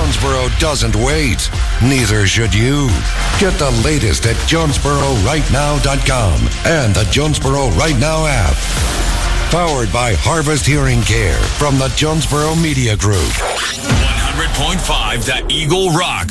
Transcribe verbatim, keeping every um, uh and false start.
Jonesboro doesn't wait. Neither should you. Get the latest at Jonesboro Right Now dot com and the Jonesboro Right Now app. Powered by Harvest Hearing Care from the Jonesboro Media Group. one hundred point five The Eagle Rocks.